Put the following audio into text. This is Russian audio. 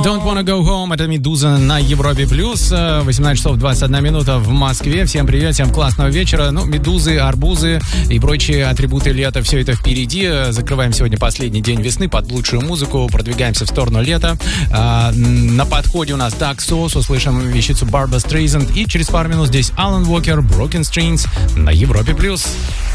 Don't Wanna Go Home, это Медуза на Европе Плюс. 18 часов 21 минута в Москве. Всем привет, всем классного вечера. Ну, медузы, арбузы и прочие атрибуты лета, все это впереди. Закрываем сегодня последний день весны под лучшую музыку, продвигаемся в сторону лета. На подходе у нас Dark Souls, услышим вещицу Barbra Streisand. И через пару минут здесь Alan Walker, Broken Strings на Европе Плюс.